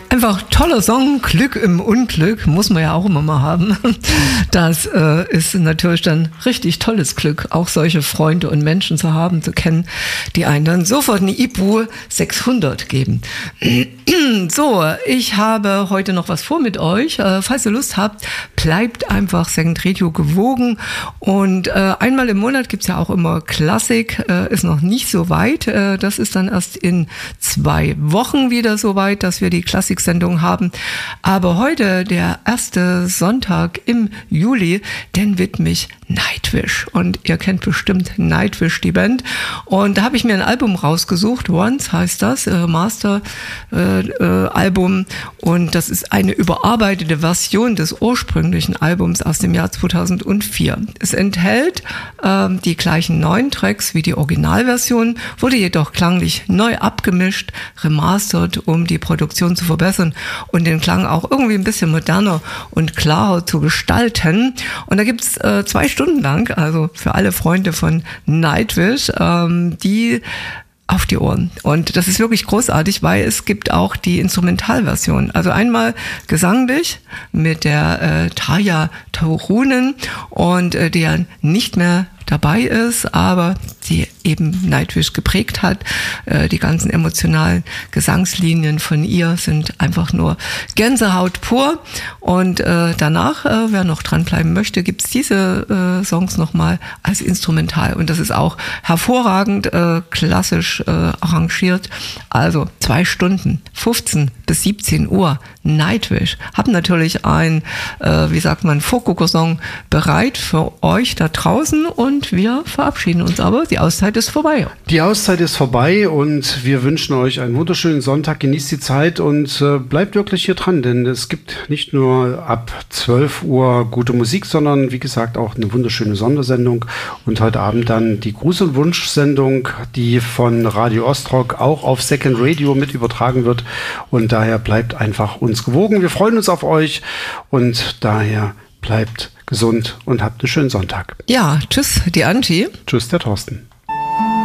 einfach toller Song, Glück im Unglück, muss man ja auch immer mal haben. Das ist natürlich dann richtig tolles Glück, auch solche Freunde und Menschen zu haben, zu kennen, die einen dann sofort eine IBU 600 geben. So, ich habe heute noch was vor mit euch. Falls ihr Lust habt, bleibt einfach Second Radio gewogen. Und einmal im Monat gibt's ja auch immer Klassik, ist noch nicht so weit. Das ist dann erst in 2 Wochen wieder so weit, dass wir die Klassiksendung haben. Aber heute, der erste Sonntag im Juli, den widme ich Nightwish. Und ihr kennt bestimmt Nightwish, die Band. Und da habe ich mir ein Album rausgesucht. Once heißt das, Master Album. Und das ist eine überarbeitete Version des ursprünglichen Albums aus dem Jahr 2004. Es enthält die gleichen 9 Tracks wie die Originalversion, wurde jedoch klanglich neu abgemischt, remastert, um die Produktion zu verbessern und den Klang auch irgendwie ein bisschen moderner und klarer zu gestalten. Und da gibt's 2 Stunden lang, also für alle Freunde von Nightwish, die auf die Ohren. Und das ist wirklich großartig, weil es gibt auch die Instrumentalversion. Also einmal gesanglich mit der Tarja Turunen und die ja nicht mehr dabei ist, aber die eben Nightwish geprägt hat. Die ganzen emotionalen Gesangslinien von ihr sind einfach nur Gänsehaut pur. Und danach, wer noch dranbleiben möchte, gibt's diese Songs nochmal als Instrumental. Und das ist auch hervorragend klassisch arrangiert. Also 2 Stunden, 15 bis 17 Uhr, Nightwish. Hab natürlich ein, Vorgucker-Song bereit für euch da draußen und wir verabschieden uns aber. Die Auszeit ist vorbei. Die Auszeit ist vorbei und wir wünschen euch einen wunderschönen Sonntag. Genießt die Zeit und bleibt wirklich hier dran, denn es gibt nicht nur ab 12 Uhr gute Musik, sondern wie gesagt auch eine wunderschöne Sondersendung und heute Abend dann die Gruß- und Wunsch-Sendung, die von Radio Ostrock auch auf Second Radio mit übertragen wird und daher bleibt einfach uns gewogen. Wir freuen uns auf euch und daher bleibt gesund und habt einen schönen Sonntag. Ja, tschüss, die Angie. Tschüss, der Thorsten.